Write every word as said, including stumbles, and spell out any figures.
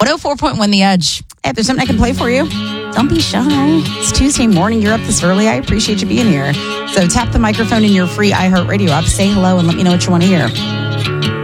oh four point one The Edge. Hey, if there's something I can play for you, don't be shy. It's Tuesday morning. You're up this early. I appreciate you being here. So tap the microphone in your free iHeartRadio app. Say hello and let me know what you want to hear.